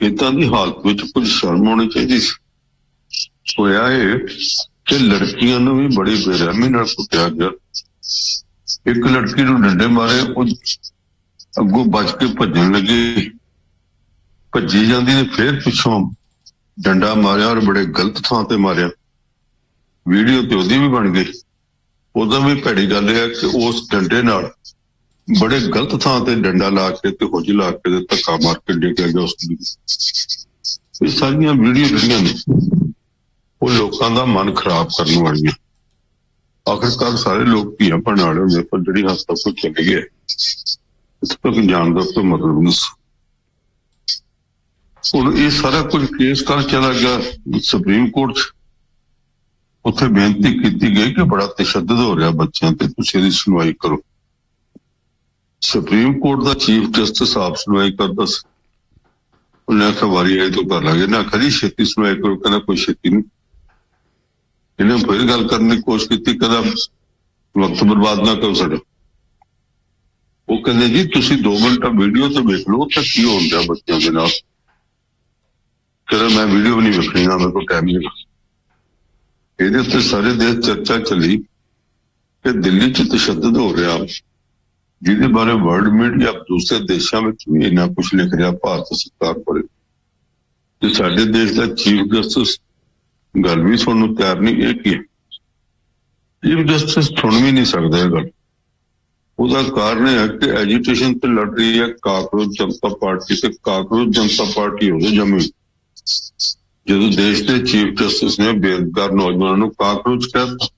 इदां दी हालत विच कुछ शर्म होनी चाहिए सी। होया ये कि लड़कियां नूं भी बड़ी बेरहमी नाल कुੱਟਿਆ गया। एक लड़की नूं डंडे मारे, अगों बच के भजन लगी, भजी जांदी ते फिर पिछों डंडा मारिया और बड़े गलत थां ते मारिया। वीडियो ते ओदी भी बन गई। उदा भी भैड़ी गल है कि उस डंडे नाल बड़े गलत थां ते डंडा ला के ते हुज ला के ते धक्का मार के डिग्ग गया उस। ये सारियां वीडियो जिहड़ियां ने वो लोगों का मन खराब करने वाली। आखिरकार सारे लोग धीआं भैणां वाले होंदे, पर जिहड़ी हद तक कोई चले गए इत्थे तक जाण दा कोई मतलब नहीं। हुण ये सारा कुछ केस कर चला गया सुप्रीम कोर्ट च। उत्थे बेनती की गई कि बड़ा तशद्दुद हो रहा बच्चों ते, तुसीं इहदी सुनवाई करो। सुप्रीम कोर्ट का चीफ जस्टिस आप सुनवाई करदा सी। उन्हें आख्या वारी आई तो कर लांगे ना, करी छेती सुनवाई करो। कहना कोई छेती नहीं। इन्हें फिर गल करने की कोशिश की, कहना वक्त बर्बाद ना करो साडा। वो कहते जी तुसीं 2 मिनट वीडियो तो वेख लो उत्थे की होण दिया बच्चों के नाल। कहना मैं वीडियो भी नहीं वेखनी ना, मेरे को टाइम नहीं। ਇਹਦੇ ਉੱਤੇ ਸਾਰੇ ਦੇਸ਼ ਚਰਚਾ ਚੱਲੀ ਕਿ ਦਿੱਲੀ 'ਚ ਤਸ਼ੱਦਦ ਹੋ ਰਿਹਾ, ਜਿਹਦੇ ਬਾਰੇ ਵਰਲਡ ਮੀਡੀਆ ਦੂਸਰੇ ਦੇਸ਼ਾਂ ਵਿੱਚ ਵੀ ਇੰਨਾ ਕੁਝ ਲਿਖ ਰਿਹਾ ਭਾਰਤ ਸਰਕਾਰ ਬਾਰੇ, ਤੇ ਸਾਡੇ ਦੇਸ਼ ਦਾ ਚੀਫ ਜਸਟਿਸ ਗੱਲ ਵੀ ਸੁਣਨ ਨੂੰ ਤਿਆਰ ਨਹੀਂ। ਇਹ ਕੀ ਚੀਫ ਜਸਟਿਸ ਸੁਣ ਵੀ ਨਹੀਂ ਸਕਦਾ ਇਹ ਗੱਲ। ਉਹਦਾ ਕਾਰਨ ਹੈ ਕਿ ਐਜੀਟੇਸ਼ਨ ਤੇ ਲੜ ਰਹੀ ਹੈ ਕਾਕਰੋਚ ਜਨਤਾ ਪਾਰਟੀ, ਤੇ ਕਾਕਰੋਚ ਜਨਤਾ ਪਾਰਟੀ ਉਦੋਂ ਜੰਮੀ ਜਦੋਂ ਦੇਸ਼ ਦੇ ਚੀਫ ਜਸਟਿਸ ਨੇ ਬੇਰੁਜ਼ਗਾਰ ਨੌਜਵਾਨਾਂ ਨੂੰ ਕਾਕਰੋਚ ਕਹਿਤਾ।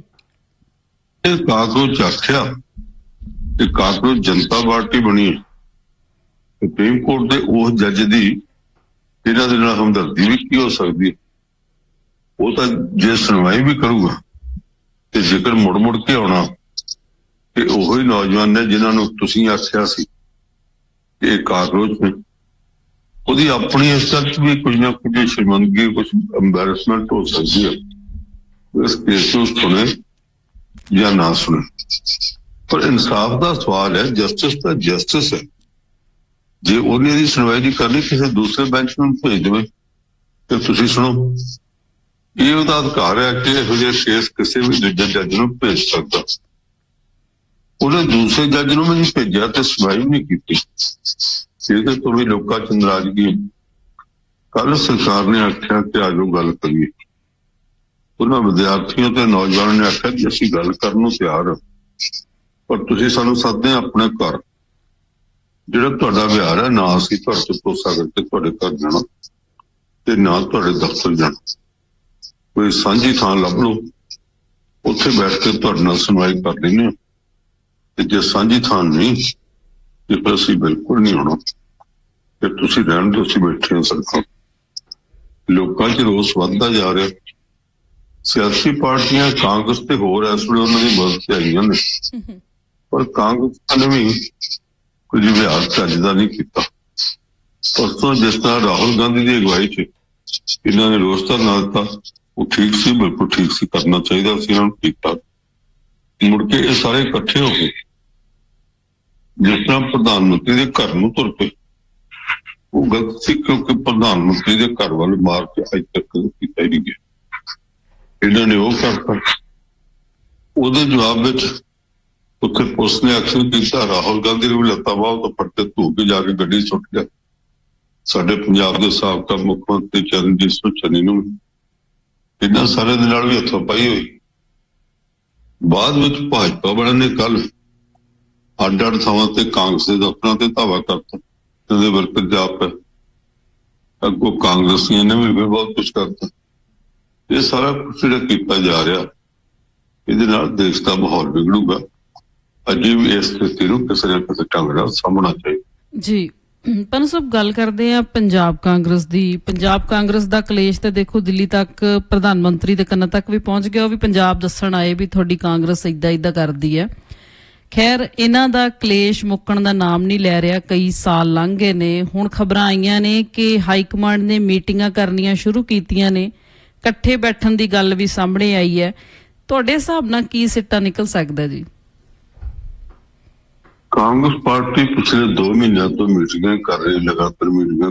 ਇਹ ਕਾਕਰੋਚ ਆਖਿਆ ਤੇ ਕਾਕਰੋਚ ਜਨਤਾ ਪਾਰਟੀ ਬਣੀ। ਸੁਪਰੀਮ ਕੋਰਟ ਦੇ ਉਸ ਜੱਜ ਦੀ ਇਹਨਾਂ ਦੇ ਨਾਲ ਹਮਦਰਦੀ ਵੀ ਕੀ ਹੋ ਸਕਦੀ ਹੈ? ਉਹ ਤਾਂ ਜੇ ਸੁਣਵਾਈ ਵੀ ਕਰੂਗਾ ਤੇ ਜੇਕਰ ਮੁੜ ਮੁੜ ਕੇ ਆਉਣਾ ਕਿ ਉਹੀ ਨੌਜਵਾਨ ਨੇ ਜਿਨ੍ਹਾਂ ਨੂੰ ਤੁਸੀਂ ਆਖਿਆ ਸੀ ਇਹ ਕਾਕਰੋਚ ਨੇ, ਉਹਦੀ ਆਪਣੀ ਇਸ ਤੱਕ ਵੀ ਕੁਝ ਨਾ ਕੁਝ ਸ਼ਰਮਿੰਦਗੀ, ਕੁਝ ਐम्बैरेसमेंट ਹੋ ਸਕਦੀ ਹੈ। ਇਸ ਕੇਸ ਨੂੰ ਸੁਣੇ ਜਾਂ ਨਾ ਸੁਣੇ, ਪਰ ਇਨਸਾਫ ਦਾ ਸਵਾਲ ਹੈ। ਜਸਟਿਸ ਤਾਂ ਜਸਟਿਸ ਹੈ। ਜੇ ਉਹਨੇ ਦੀ ਸੁਣਵਾਈ ਨਹੀਂ ਕਰਨੀ, ਕਿਸੇ ਦੂਸਰੇ ਬੈਂਚ ਨੂੰ ਭੇਜ ਦੇਵੇ ਤੇ ਤੁਸੀਂ ਸੁਣੋ। ਇਹ ਉਹਦਾ ਅਧਿਕਾਰ ਹੈ ਕਿ ਇਹੋ ਜਿਹੇ ਕੇਸ ਕਿਸੇ ਵੀ ਦੂਜੇ ਜੱਜ ਨੂੰ ਭੇਜ ਸਕਦਾ। ਉਹਨੇ ਦੂਸਰੇ ਜੱਜ ਨੂੰ ਵੀ ਨਹੀਂ ਭੇਜਿਆ ਤੇ ਸੁਣਵਾਈ ਵੀ ਨਹੀਂ ਕੀਤੀ। ਇਹਦੇ ਤੋਂ ਵੀ ਲੋਕਾਂ 'ਚ ਨਾਰਾਜ਼ਗੀ। ਕੱਲ ਸਰਕਾਰ ਨੇ ਆਖਿਆ ਕਿ ਆਜੋ ਗੱਲ ਕਰੀਏ। ਉਹਨਾਂ ਵਿਦਿਆਰਥੀਆਂ ਤੇ ਨੌਜਵਾਨਾਂ ਨੇ ਆਖਿਆ ਕਿ ਅਸੀਂ ਗੱਲ ਕਰਨ ਨੂੰ ਤਿਆਰ ਹਾਂ, ਪਰ ਤੁਸੀਂ ਸਾਨੂੰ ਸੱਦਦੇ ਆਪਣੇ ਘਰ। ਜਿਹੜਾ ਤੁਹਾਡਾ ਵਿਹਾਰ ਹੈ, ਨਾ ਅਸੀਂ ਤੁਹਾਡੇ ਤੋਂ ਭਰੋਸਾ ਕਰਕੇ ਤੁਹਾਡੇ ਘਰ ਜਾਣਾ ਤੇ ਨਾ ਤੁਹਾਡੇ ਦਫ਼ਤਰ ਜਾਣਾ। ਕੋਈ ਸਾਂਝੀ ਥਾਂ ਲੱਭ ਲਓ, ਉੱਥੇ ਬੈਠ ਕੇ ਤੁਹਾਡੇ ਨਾਲ ਸੁਣਵਾਈ ਕਰ ਲੈਂਦੇ ਹਾਂ। ਤੇ ਜੇ ਸਾਂਝੀ ਥਾਂ ਨਹੀਂ ਤੇ ਫਿਰ ਅਸੀਂ ਬਿਲਕੁਲ ਨਹੀਂ ਆਉਣਾ ਤੇ ਤੁਸੀਂ ਰਹਿਣ ਦਿਓ, ਅਸੀਂ ਬੈਠੇ ਹਾਂ ਸੜਕਾਂ। ਲੋਕਾਂ 'ਚ ਰੋਸ ਵੱਧਦਾ ਜਾ ਰਿਹਾ। ਸਿਆਸੀ ਪਾਰਟੀਆਂ ਕਾਂਗਰਸ ਤੇ ਹੋਰ ਇਸ ਵੇਲੇ ਉਹਨਾਂ ਦੀ ਮਦਦ ਤੇ ਆਈਆਂ ਨੇ, ਪਰ ਕਾਂਗਰਸ ਨੇ ਵੀ ਕੁਝ ਵਿਹਾਰ ਚੱਜ ਦਾ ਨਹੀਂ ਕੀਤਾ। ਪਰਸੋਂ ਜਿਸ ਤਰ੍ਹਾਂ ਰਾਹੁਲ ਗਾਂਧੀ ਦੀ ਅਗਵਾਈ 'ਚ ਇਹਨਾਂ ਨੇ ਰੋਸ ਧਰਨਾ ਦਿੱਤਾ, ਉਹ ਠੀਕ ਸੀ, ਬਿਲਕੁਲ ਠੀਕ ਸੀ, ਕਰਨਾ ਚਾਹੀਦਾ ਸੀ ਇਹਨਾਂ ਨੂੰ ਕੀਤਾ। ਮੁੜ ਕੇ ਇਹ ਸਾਰੇ ਇਕੱਠੇ ਹੋ ਗਏ। ਜਿਸ ਤਰ੍ਹਾਂ ਪ੍ਰਧਾਨ ਮੰਤਰੀ ਦੇ ਘਰ ਨੂੰ ਤੁਰ ਪਏ, ਉਹ ਗਲਤ ਸੀ, ਕਿਉਂਕਿ ਪ੍ਰਧਾਨ ਮੰਤਰੀ ਦੇ ਘਰ ਵੱਲ ਮਾਰ ਕੇ ਅੱਜ ਤੱਕ ਕੀਤਾ ਹੀ ਨਹੀਂ ਗਿਆ। ਇਹਨਾਂ ਨੇ ਉਹ ਕਰਤਾ। ਉਹਦੇ ਜਵਾਬ ਵਿੱਚ ਉੱਥੇ ਪੁਲਿਸ ਨੇ ਐਕਸ਼ਨ ਕੀਤਾ। ਰਾਹੁਲ ਗਾਂਧੀ ਨੂੰ ਵੀ ਲੱਤਾਂ ਬਾਹਰ ਤੋਂ ਫੜ ਕੇ ਧੂ ਕੇ ਜਾ ਕੇ ਗੱਡੀ ਸੁੱਟ ਗਿਆ। ਸਾਡੇ ਪੰਜਾਬ ਦੇ ਸਾਬਕਾ ਮੁੱਖ ਮੰਤਰੀ ਚਰਨਜੀਤ ਸਿੰਘ ਚੰਨੀ ਨੂੰ ਇਹਨਾਂ ਸਾਰਿਆਂ ਦੇ ਨਾਲ ਵੀ ਹੱਥੋਂ ਪਾਈ ਹੋਈ। ਬਾਅਦ ਵਿੱਚ ਭਾਜਪਾ ਵਾਲਿਆਂ ਨੇ ਕੱਲ ਅੱਡ-ਅੱਡ ਥਾਵਾਂ ਤੇ ਕਾਂਗਰਸ ਦੇ ਦਫ਼ਤਰਾਂ ਤੇ ਧਾਵਾ ਕਰਤਾ, ਉਹਦੇ ਵਰਕਰ ਜਾ ਪਏ। ਅੱਗੋਂ ਕਾਂਗਰਸੀਆਂ ਨੇ ਵੀ ਬਹੁਤ ਕੁਛ ਕਰਤਾ। ਇਹ ਸਾਰਾ ਕੁਛ ਜਿਹੜਾ ਕੀਤਾ ਜਾ ਰਿਹਾ, ਇਹਦੇ ਨਾਲ ਦੇਸ਼ ਦਾ ਮਾਹੌਲ ਵਿਗੜੂਗਾ। ਅਜੇ ਵੀ ਇਸ ਸਥਿਤੀ ਨੂੰ ਕਿਸੇ ਨਾ ਕਿਸੇ ਢੰਗ ਨਾਲ ਸਾਂਭਣਾ ਚਾਹੀਦਾ। ਜੀ ਪੰਨੂ ਸਾਹਿਬ, ਗੱਲ ਕਰਦੇ ਆ ਪੰਜਾਬ ਕਾਂਗਰਸ ਦੀ। ਪੰਜਾਬ ਕਾਂਗਰਸ ਦਾ ਕਲੇਸ਼ ਤੇ ਦੇਖੋ ਦਿੱਲੀ ਤੱਕ, ਪ੍ਰਧਾਨ ਮੰਤਰੀ ਦੇ ਕੰਨਾਂ ਤੱਕ ਵੀ ਪਹੁੰਚ ਗਿਆ। ਉਹ ਵੀ ਪੰਜਾਬ ਦੱਸਣ ਆਏ ਵੀ ਤੁਹਾਡੀ ਕਾਂਗਰਸ ਏਦਾਂ ਕਰਦੀ ਹੈ। ਖੈਰ, ਇਹਨਾਂ ਦਾ ਕਲੇਸ਼ ਮੁੱਕਣ ਦਾ ਨਾਮ ਨਹੀਂ ਲੈ ਰਿਹਾ। ਕਈ ਸਾਲ ਲੰਘ ਗਏ ਨੇ। ਹੁਣ ਖਬਰਾਂ ਆਈਆਂ ਨੇ ਕਿ ਹਾਈ ਕਮਾਂਡ ਨੇ ਮੀਟਿੰਗਾਂ ਕਰਨੀਆਂ ਸ਼ੁਰੂ ਕੀਤੀਆਂ ਨੇ, ਇਕੱਠੇ ਬੈਠਣ ਦੀ ਗੱਲ ਵੀ ਸਾਹਮਣੇ ਆਈ ਹੈ। ਤੁਹਾਡੇ ਹਿਸਾਬ ਨਾਲ ਕੀ ਸਿੱਟਾ ਨਿਕਲ ਸਕਦਾ ਜੀ? ਕਾਂਗਰਸ ਪਾਰਟੀ ਪਿਛਲੇ 2 ਮਹੀਨਿਆਂ ਤੋਂ ਮੀਟਿੰਗਾਂ ਕਰ ਰਹੀ, ਲਗਾਤਾਰ ਮੀਟਿੰਗਾਂ